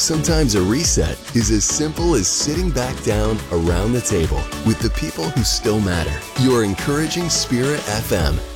Sometimes a reset is as simple as sitting back down around the table with the people who still matter. You're encouraging Spirit FM